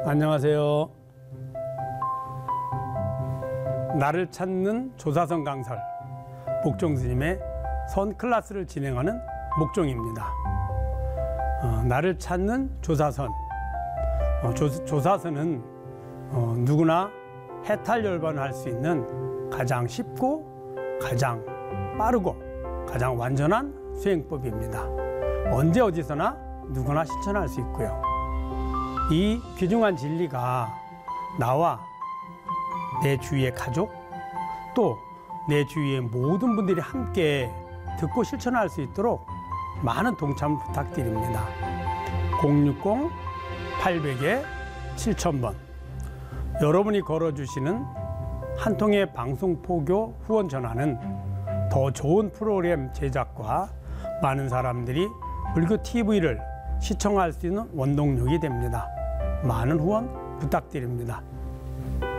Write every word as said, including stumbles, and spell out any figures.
안녕하세요. 나를 찾는 조사선 강설, 목종 스님의 선 클래스를 진행하는 목종입니다. 어, 나를 찾는 조사선. 어, 조, 조사선은 어, 누구나 해탈열반을 할 수 있는 가장 쉽고 가장 빠르고 가장 완전한 수행법입니다. 언제 어디서나 누구나 실천할 수 있고요. 이 귀중한 진리가 나와 내 주위의 가족 또 내 주위의 모든 분들이 함께 듣고 실천할 수 있도록 많은 동참을 부탁드립니다. 공육공 팔백 칠천 번 여러분이 걸어주시는 한 통의 방송 포교 후원 전화는 더 좋은 프로그램 제작과 많은 사람들이 불교 티비를 시청할 수 있는 원동력이 됩니다. 많은 후원 부탁드립니다.